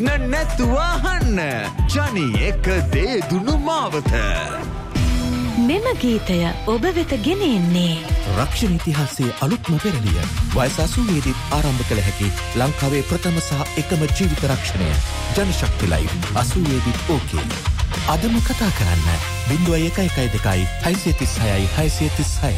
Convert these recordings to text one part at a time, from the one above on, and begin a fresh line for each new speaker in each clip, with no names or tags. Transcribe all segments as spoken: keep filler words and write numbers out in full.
නැතුවහන්න ජනි එක දේ දුනු මාවත.
මෙම ගීතය ඔබ වෙත ගෙන එන්නේ
රක්ෂණ ඉතිහාසයේ අලුත්ම පෙරළිය. වයස අසූවේදී ආරම්භ කළ හැකි ලංකාවේ ප්‍රථම සහ එකම ජීවිත රක්ෂණය ජනශක්ති ලයිව් අසූවේදී ඕකේ. අදම කතා කරන්න බිංදුව එක එකයි දෙකයි හයසිය තිස් හයයි හයසිය තිස් හය.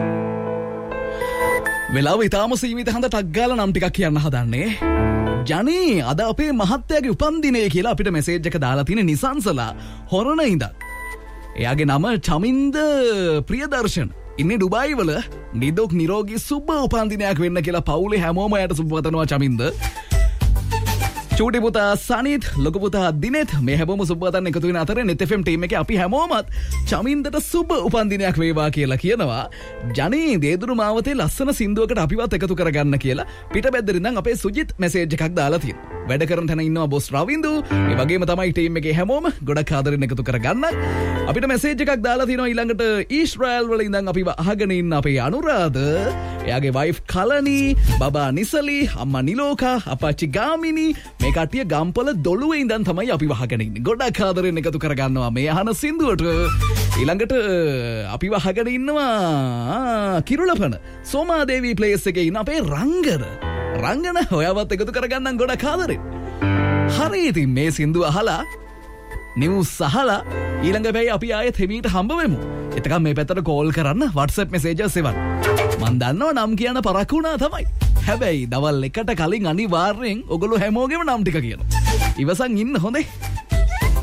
වෙලාව ඉතාම සීමිත හඳ ටක් ගාලා නම් ටිකක් කියන්න හදන්නේ. ජනී අද අපේ මහත්තයාගේ උපන්දිනය කියලා අපිට මෙසේජ් එක දාලා තියෙන නිසංසලා හොරණ ඉඳන්. එයාගේ නම චමින්ද ප්‍රියදර්ශන. ඉන්නේ ඩුබායි වල. නිදුක් නිරෝගී සුබ උපන්දිනයක් වෙන්න කියලා පවුලේ හැමෝම එයාට සුබ පතනවා චමින්ද. චූටි පුතා සනිත්, ලොකු පුතා දිනෙත් මේ හැමෝම සුබ පතන්න එකතු වෙන අතරේ net එෆ් එම් ටීම් එකේ අපි හැමෝමත් චමින්දට සුබ උපන්දිනයක් වේවා කියලා කියනවා. ජනී දේදුරු මාවතේ ලස්සන සින්දුවකට අපිවත් එකතු කරගන්න කියලා පිටබැද්දේ ඉඳන් අපේ සුජිත් මෙසේජ් එකක් දාලා තියෙනවා. වැඩ කරන තැන ඉන්නවා බොස් රවින්දු. ඒ වගේම තමයි ටීම් එකේ හැමෝම ගොඩක් ආදරෙන් එකතු කරගන්න. අපිට මෙසේජ් එකක් දාලා තියෙනවා ඊළඟට ඊශ්‍රායල් වල ඉඳන් අපිව අහගෙන ඉන්න අපේ අනුරාධ, එයාගේ වයිෆ් කලනි, බබා නිසලි, අම්මා නිලෝකා, අපච්චි ගාමිනි, මේ කට්ටිය ගම්පල දොළුවේ ඉඳන් තමයි අපිව අහගෙන ඉන්නේ. ගොඩක් ආදරෙන් එකතු කරගන්නවා මේ අහන සින්දුවට. ඊළඟට අපිව අහගෙන ඉන්නවා කිරුළපන සෝමාදේවී ප්ලේස් එකේ ඉන්න අපේ රංගන. රංගන ඔයාවත් එකතු කරගන්නම් ගොඩක් ආදරෙන්. හරි ඉතින් මේ සින්දුව අහලා නිවුස් අහලා ඊළඟ වෙයි අපි ආයෙත් හිමීට හම්බ වෙමු. එතකම් මේ පැත්තට කෝල් කරන්න WhatsApp messages එවන්න. මන් දන්නව නම් කියන පරක් වුණා තමයි. හැබැයි දවල් එකට කලින් අනිවාර්යෙන් ඔගොල්ලෝ හැමෝගෙම නම් ටික කියනවා. ඉවසන් ඉන්න හොඳේ.